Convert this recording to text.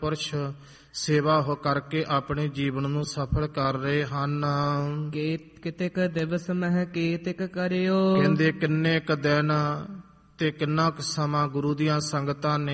ਪੁਰਸ਼ ਸੇਵਾ ਹੋ ਕਰਕੇ ਆਪਣੇ ਜੀਵਨ ਨੂੰ ਸਫਲ ਕਰ ਰਹੇ ਹਨ। ਕਿਤਿਕ ਦਿਵਸ ਮਹਿ ਕੀਤਿਕ ਕਰਿਓ। ਕਹਿੰਦੇ ਕਿੰਨੇ ਕ ਦਿਨ ਤੇ ਕਿੰਨਾ ਕੁ ਸਮਾਂ ਗੁਰੂ ਦੀਆਂ ਸੰਗਤਾਂ ਨੇ